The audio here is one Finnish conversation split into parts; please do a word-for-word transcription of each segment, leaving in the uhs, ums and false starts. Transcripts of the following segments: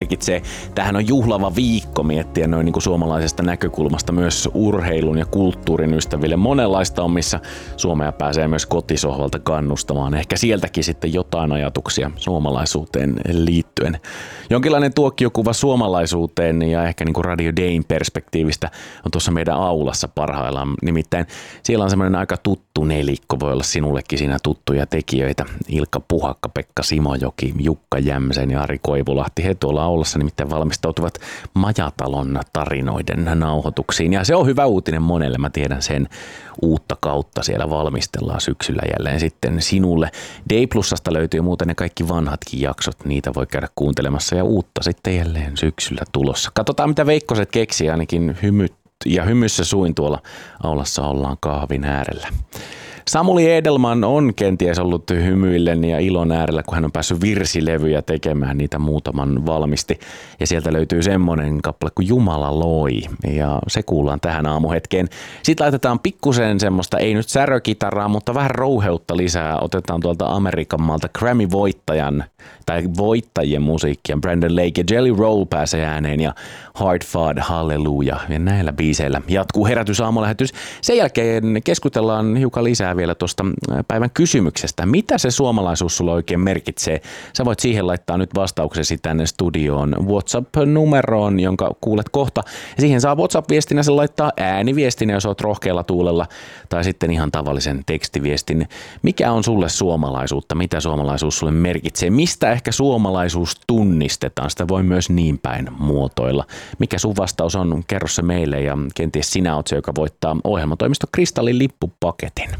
merkitsee. Tämähän on juhlava viikko miettiä noin niin kuin suomalaisesta näkökulmasta myös urheilun ja kulttuurin ystäville. Monenlaista on, missä Suomea pääsee myös kotisohvalta kannustamaan. Ehkä sieltäkin sitten jotain ajatuksia suomalaisuuteen liittyen. Jonkinlainen tuokiokuva suomalaisuuteen ja ehkä niin kuin Radio Dayn perspektiivistä on tuossa meidän aulassa parhaillaan. Nimittäin siellä on semmoinen aika tuttu nelikko, voi olla sinullekin siinä tuttuja tekijöitä. Ilkka Puhakka, Pekka Simojoki, Jukka Jämsen ja Ari Koivulahti. He tuolla aulassa nimittäin valmistautuvat Majatalon tarinoiden nauhoituksiin. Ja se on hyvä uutinen monelle, mä tiedän sen. Uutta kautta siellä valmistellaan syksyllä jälleen sitten sinulle. Day Plusasta löytyy muuten ne kaikki vanhatkin jaksot, niitä voi käydä kuuntelemassa ja uutta sitten jälleen syksyllä tulossa. Katsotaan mitä Veikkoset keksii, ainakin hymyt ja hymyssä suin tuolla aulassa ollaan kahvin äärellä. Samuli Edelman on kenties ollut hymyillen ja ilon äärellä, kun hän on päässyt virsilevyjä tekemään, niitä muutaman valmisti. Ja sieltä löytyy semmoinen kappale kuin Jumala loi, ja se kuullaan tähän aamuhetkeen. Sitten laitetaan pikkusen semmoista, ei nyt särökitaraa, mutta vähän rouheutta lisää. Otetaan tuolta Amerikan maalta Grammy-voittajan tai voittajien musiikkia. Brandon Lake ja Jelly Roll pääsee ääneen ja Hard Fought Hallelujah. Ja näillä biiseillä jatkuu herätysaamulähetys. Sen jälkeen keskustellaan hiukan lisää vielä tuosta päivän kysymyksestä. Mitä se suomalaisuus sulla oikein merkitsee? Sä voit siihen laittaa nyt vastauksesi tänne studioon WhatsApp-numeroon, jonka kuulet kohta. Ja siihen saa WhatsApp-viestinä sen laittaa ääniviestinä, jos oot rohkealla tuulella, tai sitten ihan tavallisen tekstiviestin. Mikä on sulle suomalaisuutta? Mitä suomalaisuus sulle merkitsee? Mistä ehkä suomalaisuus tunnistetaan? Sitä voi myös niin päin muotoilla. Mikä sun vastaus on? Kerro se meille ja kenties sinä oot se, joka voittaa ohjelmatoimisto Kristallin lippupaketin.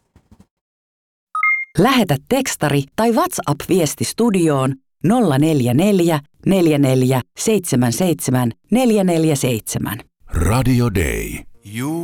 Lähetä tekstari tai WhatsApp-viesti studioon nolla neljä neljä neljä neljä seitsemän seitsemän neljä neljä seitsemän. Radio Day. You